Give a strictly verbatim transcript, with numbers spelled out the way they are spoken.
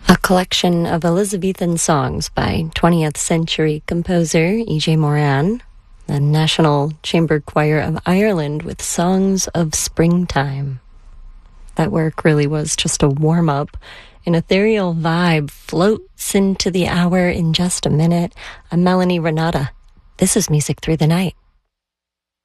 A collection of Elizabethan songs by twentieth century composer E J Moran, the National Chamber Choir of Ireland with Songs of Springtime. That work really was just a warm-up. An ethereal vibe floats into the hour in just a minute. I'm Melanie Renata. This is Music Through the Night.